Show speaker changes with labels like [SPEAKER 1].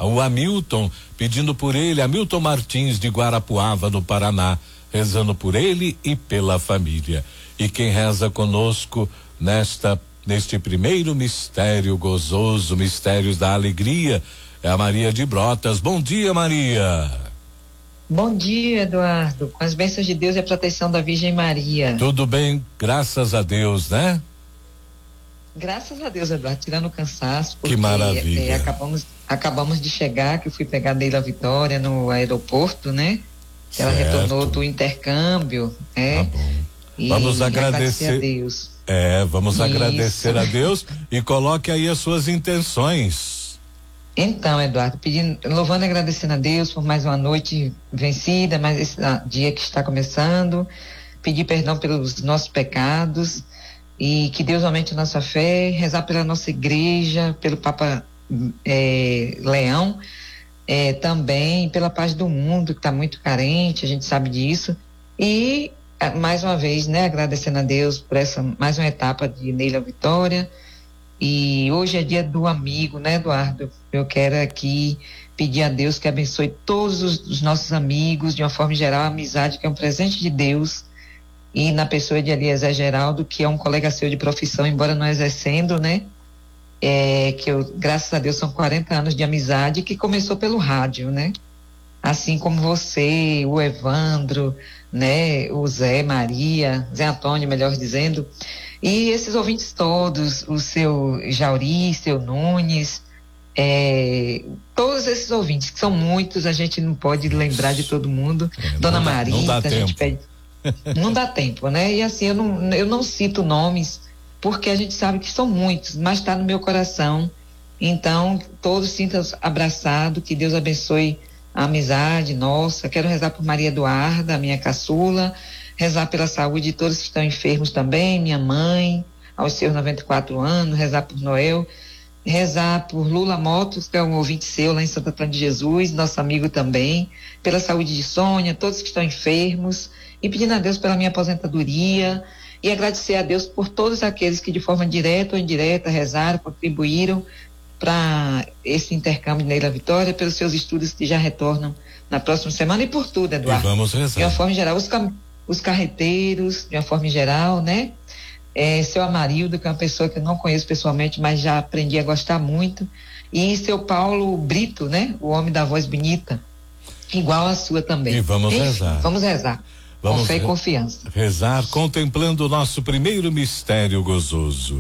[SPEAKER 1] O Hamilton, pedindo por ele, Hamilton Martins de Guarapuava, no Paraná, rezando por ele e pela família. E quem reza conosco neste primeiro mistério gozoso, mistérios da alegria, é a Maria de Brotas. Bom dia, Maria.
[SPEAKER 2] Bom dia, Eduardo, com as bênçãos de Deus e a proteção da Virgem Maria.
[SPEAKER 1] Tudo bem, graças a Deus, né?
[SPEAKER 2] Graças a Deus, Eduardo, tirando o cansaço, porque
[SPEAKER 1] que maravilha.
[SPEAKER 2] Acabamos de chegar, que eu fui pegar a Neila Vitória no aeroporto, né? Que ela retornou do intercâmbio, né?
[SPEAKER 1] Tá bom. Vamos agradecer a
[SPEAKER 2] Deus.
[SPEAKER 1] Vamos agradecer a Deus e coloque aí as suas intenções.
[SPEAKER 2] Então, Eduardo, louvando e agradecendo a Deus por mais uma noite vencida, mais esse dia que está começando, pedir perdão pelos nossos pecados e que Deus aumente a nossa fé, rezar pela nossa igreja, pelo Papa Leão, também pela paz do mundo que está muito carente, a gente sabe disso, e mais uma vez, né, agradecendo a Deus por essa mais uma etapa de Neila Vitória. E hoje é dia do amigo, né, Eduardo? Eu quero aqui pedir a Deus que abençoe todos os nossos amigos, de uma forma geral, a amizade, que é um presente de Deus, e na pessoa de Eliezer Geraldo, que é um colega seu de profissão, embora não exercendo, né? Graças a Deus, são 40 anos de amizade, que começou pelo rádio, né? Assim como você, o Evandro, né? O Zé Antônio, melhor dizendo. E esses ouvintes todos, o seu Jauri, seu Nunes, todos esses ouvintes, que são muitos, a gente não pode lembrar de todo mundo. Dona Marita, a gente pede. Não dá tempo, né? E assim, eu não cito nomes, porque a gente sabe que são muitos, mas está no meu coração. Então, todos sintam-se abraçados, que Deus abençoe a amizade nossa. Quero rezar por Maria Eduarda, minha caçula, rezar pela saúde de todos que estão enfermos também, minha mãe, aos seus 94 anos, rezar por Noel, rezar por Lula Motos, que é um ouvinte seu lá em Santo Antônio de Jesus, nosso amigo também, pela saúde de Sônia, todos que estão enfermos, e pedindo a Deus pela minha aposentadoria, e agradecer a Deus por todos aqueles que de forma direta ou indireta rezaram, contribuíram para esse intercâmbio de Neila Vitória, pelos seus estudos que já retornam na próxima semana, e por tudo, Eduardo.
[SPEAKER 1] E vamos rezar.
[SPEAKER 2] De uma forma geral, os carreteiros, de uma forma geral, né? Seu Amarildo, que é uma pessoa que eu não conheço pessoalmente, mas já aprendi a gostar muito, e seu Paulo Brito, né? O homem da voz bonita, igual a sua também.
[SPEAKER 1] E vamos rezar.
[SPEAKER 2] Vamos rezar. Com fé e confiança.
[SPEAKER 1] Rezar contemplando o nosso primeiro mistério gozoso.